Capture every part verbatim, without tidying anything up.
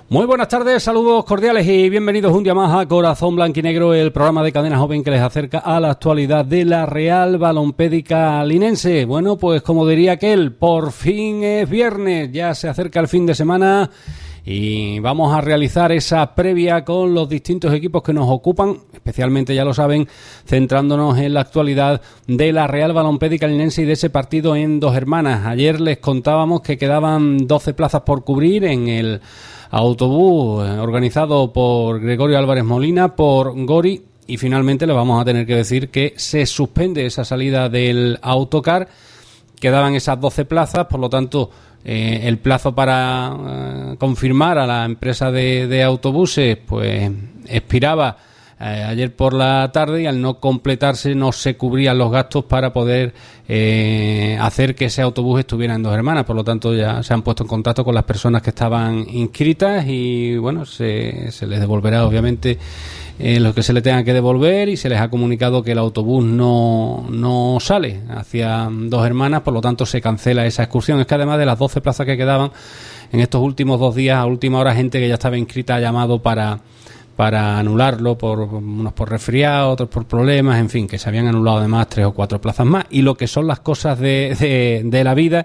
Muy buenas tardes, saludos cordiales y bienvenidos un día más a Corazón Blanquinegro, el programa de Cadena Joven que les acerca a la actualidad de la Real Balompédica Linense. Bueno, pues como diría aquel, por fin es viernes, ya se acerca el fin de semana y vamos a realizar esa previa con los distintos equipos que nos ocupan, especialmente, ya lo saben, centrándonos en la actualidad de la Real Balompédica Linense y de ese partido en Dos Hermanas. Ayer les contábamos que quedaban doce plazas por cubrir en el autobús organizado por Gregorio Álvarez Molina, por Gori, y finalmente le vamos a tener que decir que se suspende esa salida del autocar. Quedaban esas doce plazas, por lo tanto eh, el plazo para eh, confirmar a la empresa de, de autobuses pues expiraba eh, ayer por la tarde, y al no completarse no se cubrían los gastos para poder eh, hacer que ese autobús estuviera en Dos Hermanas. Por lo tanto ya se han puesto en contacto con las personas que estaban inscritas y bueno, se, se les devolverá obviamente eh, lo que se le tenga que devolver, y se les ha comunicado que el autobús no, no sale hacia Dos Hermanas, por lo tanto se cancela esa excursión. Es que además de las doce plazas que quedaban en estos últimos dos días, a última hora gente que ya estaba inscrita ha llamado para para anularlo, por unos por resfriado, otros por problemas, en fin, que se habían anulado además tres o cuatro plazas más. Y lo que son las cosas de, de, de la vida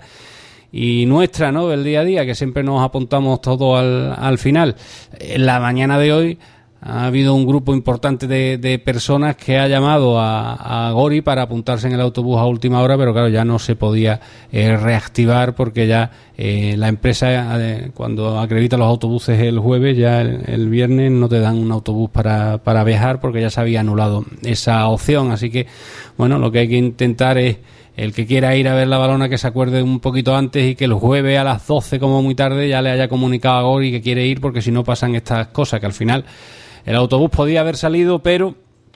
y nuestra, ¿no?, del día a día, que siempre nos apuntamos todo al, al final. En la mañana de hoy ha habido un grupo importante de, de personas que ha llamado a, a Gori para apuntarse en el autobús a última hora, pero claro, ya no se podía eh, reactivar porque ya eh, la empresa, eh, cuando acredita los autobuses el jueves, ya el, el viernes no te dan un autobús para, para viajar porque ya se había anulado esa opción. Así que, bueno, lo que hay que intentar es el que quiera ir a ver la balona que se acuerde un poquito antes y que el jueves a las doce como muy tarde ya le haya comunicado a Gori que quiere ir, porque si no pasan estas cosas, que al final el autobús podía haber salido, pero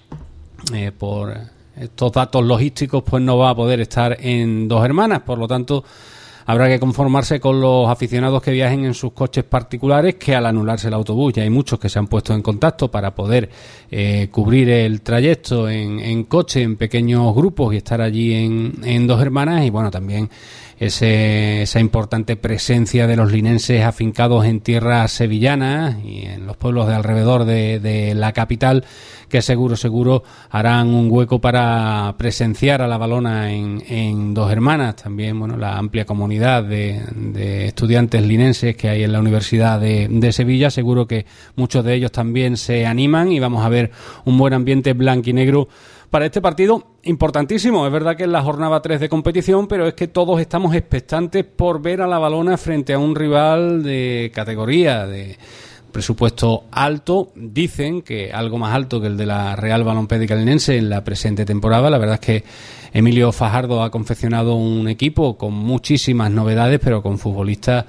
eh, por estos datos logísticos pues no va a poder estar en Dos Hermanas. Por lo tanto, habrá que conformarse con los aficionados que viajen en sus coches particulares, que al anularse el autobús, ya hay muchos que se han puesto en contacto para poder eh, cubrir el trayecto en, en coche, en pequeños grupos, y estar allí en, en Dos Hermanas. Y bueno, también ese, esa importante presencia de los linenses afincados en tierras sevillanas y en los pueblos de alrededor de, de la capital, que seguro, seguro harán un hueco para presenciar a la balona en, en Dos Hermanas. También, bueno, la amplia comunidad de, de estudiantes linenses que hay en la Universidad de, de Sevilla, seguro que muchos de ellos también se animan y vamos a ver un buen ambiente blanquinegro para este partido importantísimo. Es verdad que es la jornada tres de competición, pero es que todos estamos expectantes por ver a la balona frente a un rival de categoría, de presupuesto alto. Dicen que algo más alto que el de la Real Balompédica Linense en la presente temporada. La verdad es que Emilio Fajardo ha confeccionado un equipo con muchísimas novedades, pero con futbolistas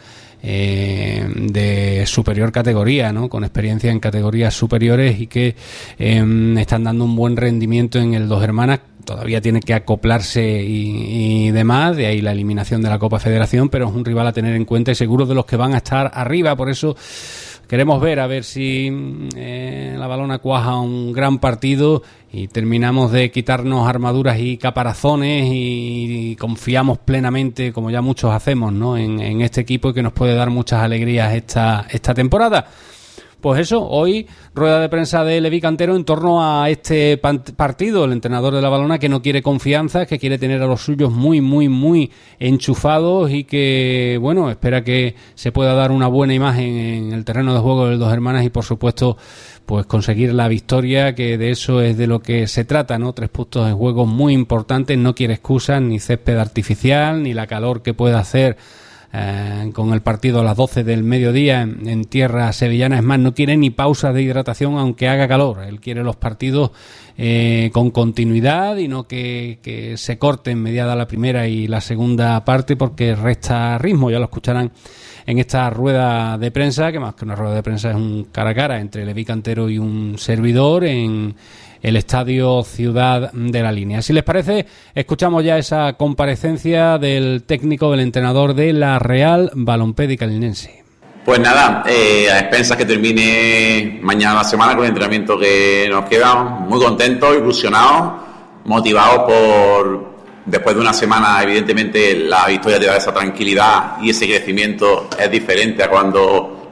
eh, de superior categoría, ¿no?, con experiencia en categorías superiores y que eh, están dando un buen rendimiento en el Dos Hermanas. Todavía tiene que acoplarse y, y demás, de ahí la eliminación de la Copa Federación, pero es un rival a tener en cuenta y seguro de los que van a estar arriba. Por eso queremos ver a ver si eh, la balona cuaja un gran partido y terminamos de quitarnos armaduras y caparazones y, y confiamos plenamente, como ya muchos hacemos, ¿no?, en, en este equipo, y que nos puede dar muchas alegrías esta, esta temporada. Pues eso, hoy rueda de prensa de Levi Cantero en torno a este partido. El entrenador de la balona, que no quiere confianza, que quiere tener a los suyos muy, muy, muy enchufados y que, bueno, espera que se pueda dar una buena imagen en el terreno de juego del Dos Hermanas y, por supuesto, pues conseguir la victoria, que de eso es de lo que se trata, ¿no? Tres puntos en juego muy importantes, no quiere excusas, ni césped artificial, ni la calor que pueda hacer Eh, con el partido a las doce del mediodía en, en tierra sevillana. Es más, no quiere ni pausas de hidratación aunque haga calor. Él quiere los partidos eh, con continuidad y no que, que se corten mediada la primera y la segunda parte, porque resta ritmo. Ya lo escucharán en esta rueda de prensa, que más que una rueda de prensa es un cara a cara entre Levi Cantero y un servidor en el Estadio Ciudad de la Línea. Si les parece, escuchamos ya esa comparecencia del técnico, del entrenador de la Real Balompédica Linense. Pues nada, eh, a expensas que termine mañana la semana con el entrenamiento que nos queda, muy contentos, ilusionados, motivados por, después de una semana, evidentemente la victoria te da esa tranquilidad y ese crecimiento es diferente a cuando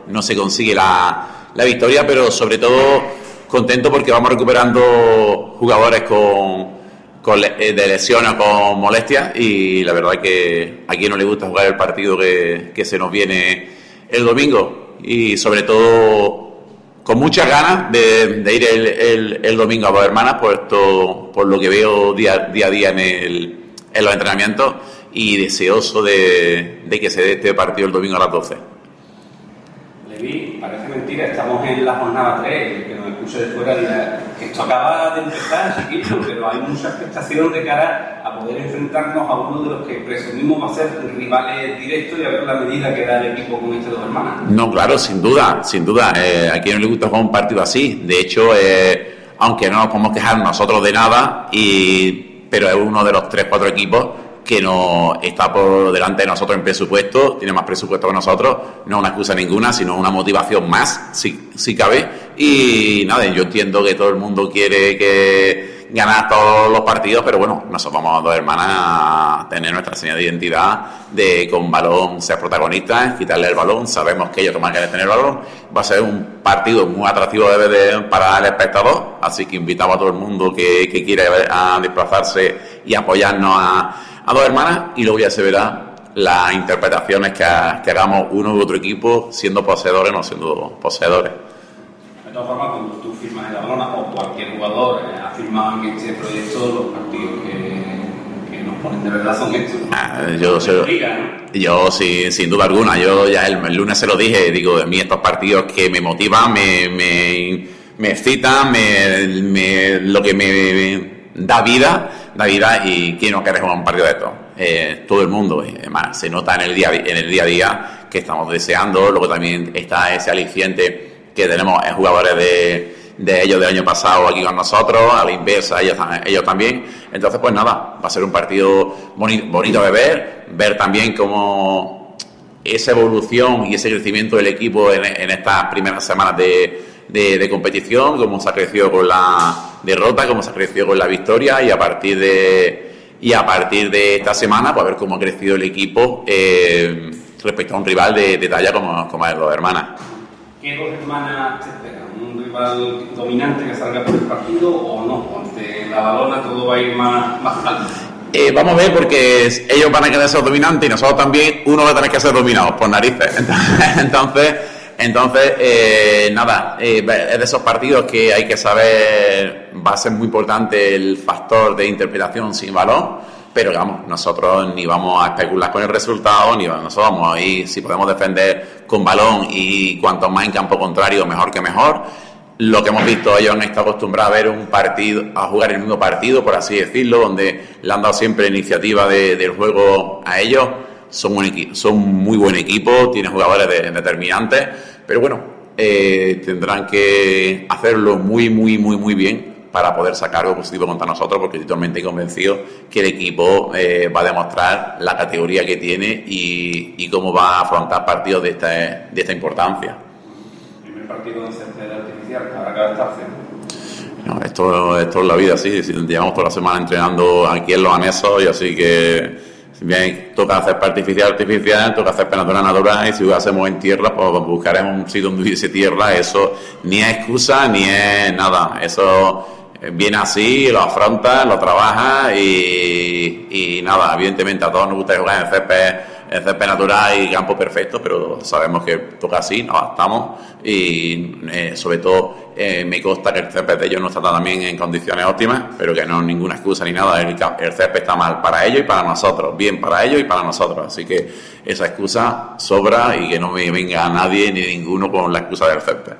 no se consigue la, la victoria, pero sobre todo contento porque vamos recuperando jugadores con, con de lesiones o con molestias, y la verdad es que a quien no le gusta jugar el partido que, que se nos viene el domingo, y sobre todo con muchas ganas de, de ir el, el, el domingo a Dos Hermanas, por esto, por lo que veo día, día a día en, el, en los entrenamientos, y deseoso de, de que se dé este partido el domingo a las doce. Levi, parece mentira, estamos en la jornada tres, el que nos escuche de fuera dirá que esto acaba de empezar, chiquillo, pero hay mucha expectación de cara a poder enfrentarnos a uno de los que presumimos va a ser rivales directos y a ver la medida que da el equipo con este Dos Hermanas. No, claro, sin duda, sin duda. Eh, a quien no le gusta jugar un partido así. De hecho, eh, aunque no nos podemos quejar nosotros de nada, y pero es uno de los tres, cuatro equipos que no está por delante de nosotros en presupuesto, tiene más presupuesto que nosotros, no es una excusa ninguna, sino una motivación más, si, si cabe. Y nada, yo entiendo que todo el mundo quiere que ganar todos los partidos, pero bueno, nosotros vamos a Dos Hermanas a tener nuestra señal de identidad, de con balón ser protagonistas, quitarle el balón, sabemos que ellos toman que tener el balón, va a ser un partido muy atractivo de, de, para el espectador, así que invitamos a todo el mundo que, que quiera a desplazarse y apoyarnos a a Dos Hermanas, y luego ya se verá las interpretaciones que, que hagamos uno u otro equipo, siendo poseedores o no siendo poseedores. De todas formas, cuando tú firmas en la Balona, o cualquier jugador eh, ha firmado en este proyecto, los partidos que, que nos ponen de verdad son estos. Ah, yo sé, liga, ¿no? Yo sí, sin duda alguna, yo ya el, el lunes se lo dije, digo, de mí estos partidos que me motivan, me, me, me excitan, me, me, lo que me da vida, da vida, y quién no quiere jugar un partido de estos. Eh, todo el mundo, y además se nota en el día en el día a día que estamos deseando. Luego también está ese aliciente que tenemos en jugadores de, de ellos del año pasado aquí con nosotros, a la inversa ellos, ellos también. Entonces pues nada, va a ser un partido bonito, bonito de ver, ver también cómo esa evolución y ese crecimiento del equipo en, en estas primeras semanas de De, de competición, cómo se ha crecido con la derrota, cómo se ha crecido con la victoria, y a partir de y a partir de esta semana pues a ver cómo ha crecido el equipo eh, respecto a un rival de, de talla como, como es Dos Hermanas. ¿Qué Dos Hermanas te esperan? ¿Un rival dominante que salga por el partido o no? Ante la Balona todo va a ir más, más calmo. Eh, vamos a ver, porque ellos van a querer ser dominantes y nosotros también, uno va a tener que ser dominados por narices. Entonces Entonces, eh, nada, eh, es de esos partidos que hay que saber, va a ser muy importante el factor de interpretación sin balón, pero vamos, nosotros ni vamos a especular con el resultado, ni nosotros vamos a ir, si podemos defender con balón y cuanto más en campo contrario, mejor que mejor. Lo que hemos visto, ellos han estado acostumbrados a ver un partido, a jugar el mismo partido, por así decirlo, donde le han dado siempre iniciativa de, del juego a ellos. Son un equipo, son muy buen equipo, tienen jugadores de, determinantes, pero bueno, eh, tendrán que hacerlo muy, muy, muy, muy bien para poder sacar algo positivo contra nosotros, porque estoy totalmente convencido que el equipo eh, va a demostrar la categoría que tiene y, y cómo va a afrontar partidos de esta, de esta importancia. El primer partido de césped artificial, habrá que adaptarse. No, esto, esto es la vida, sí. Llevamos toda la semana entrenando aquí en los anexos, y así que bien, toca hacer artificial, artificial, toca hacer natural, natural, y si lo hacemos en tierra, pues buscaremos un sitio donde hubiese tierra. Eso ni es excusa ni es nada, eso viene así, lo afronta, lo trabaja y, y nada, evidentemente a todos nos gusta jugar en césped, en césped natural y campo perfecto, pero sabemos que toca así, nos adaptamos, y eh, sobre todo eh, me consta que el césped de ellos no está también en condiciones óptimas, pero que no es ninguna excusa ni nada, el, el césped está mal para ellos y para nosotros, bien para ellos y para nosotros, así que esa excusa sobra, y que no me venga nadie ni ninguno con la excusa del césped.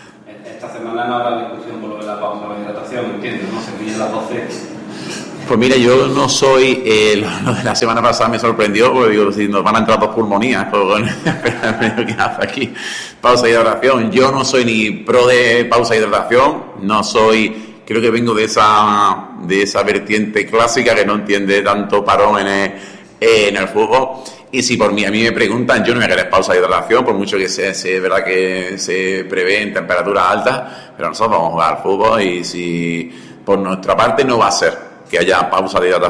Esta semana no habrá discusión por lo de la pausa de hidratación, ¿entiendes? No se pilla las doce. Pues mira, yo no soy, eh, lo de la semana pasada me sorprendió, porque digo, si nos van a entrar dos pulmonías, pues ¿qué hace aquí? Pausa de hidratación. Yo no soy ni pro de pausa de hidratación, no soy, creo que vengo de esa de esa vertiente clásica que no entiende tanto parón en el, en el fútbol. Y si por mí a mí me preguntan, yo no me queréis pausa de hidratación, por mucho que sea, sea verdad que se prevé en temperaturas altas, pero nosotros vamos a jugar al fútbol, y si por nuestra parte no va a ser que haya pausa de hidratación.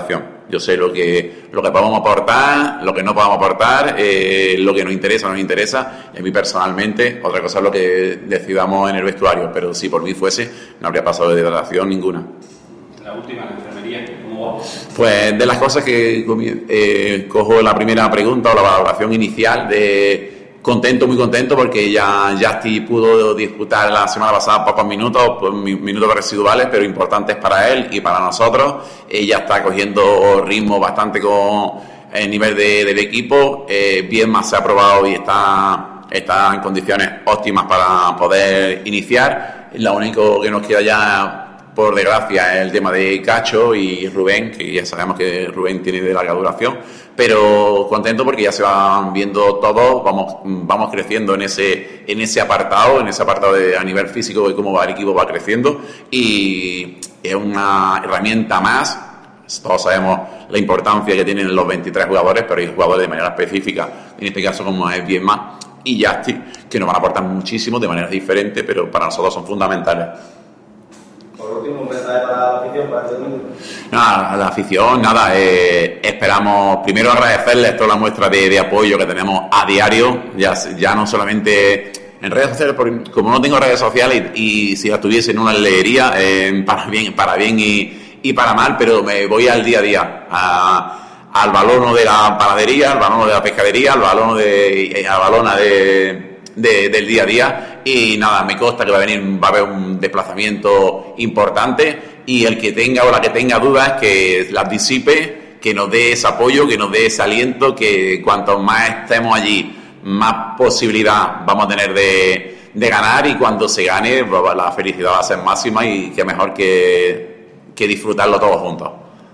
Yo sé lo que, lo que podemos aportar, lo que no podemos aportar, eh, lo que nos interesa o no nos interesa. Y a mí personalmente, otra cosa es lo que decidamos en el vestuario, pero si por mí fuese, no habría pasado de degradación ninguna. La última, la enfermería, ¿cómo va? Pues de las cosas que eh, cojo la primera pregunta o la valoración inicial de... Contento, muy contento, porque ya Justy pudo disputar la semana pasada pocos minutos, pues, minutos residuales, pero importantes para él y para nosotros. Ella está cogiendo ritmo bastante con el nivel de, del equipo. Eh, bien más se ha probado y está, está en condiciones óptimas para poder iniciar. Lo único que nos queda ya, por desgracia, es el tema de Cacho y Rubén, que ya sabemos que Rubén tiene de larga duración. Pero contento porque ya se van viendo todos, vamos vamos creciendo en ese en ese apartado, en ese apartado de, a nivel físico, de cómo va el equipo va creciendo, y es una herramienta más. Todos sabemos la importancia que tienen los veintitrés jugadores, pero hay jugadores de manera específica, en este caso como es Bienma y Justy, que nos van a aportar muchísimo de manera diferente, pero para nosotros son fundamentales. Por último, un mensaje para la afición, para este domingo. Nada, la afición, nada, eh, esperamos primero agradecerles toda la muestra de, de apoyo que tenemos a diario, ya, ya no solamente en redes sociales, porque como no tengo redes sociales y, y si las tuviese en una leería, eh, para bien, para bien y, y para mal, pero me voy al día a día, a, al balono de la panadería, al balono de la pescadería, al balono de, a balona de... De, del día a día, y nada, me consta que va a venir, va a haber un desplazamiento importante, y el que tenga o la que tenga dudas, que las disipe, que nos dé ese apoyo, que nos dé ese aliento, que cuanto más estemos allí, más posibilidad vamos a tener de, de ganar, y cuando se gane, la felicidad va a ser máxima, y que mejor que, que disfrutarlo todos juntos.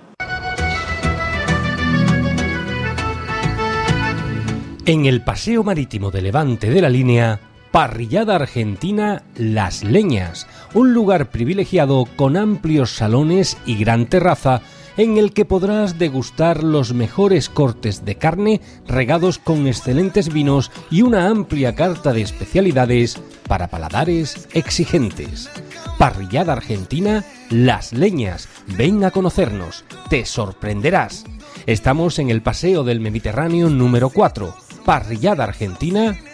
En el paseo marítimo de Levante de la Línea, parrillada argentina Las Leñas, un lugar privilegiado con amplios salones y gran terraza en el que podrás degustar los mejores cortes de carne regados con excelentes vinos y una amplia carta de especialidades para paladares exigentes. Parrillada argentina Las Leñas, ven a conocernos, te sorprenderás. Estamos en el Paseo del Mediterráneo número cuatro. Parrillada argentina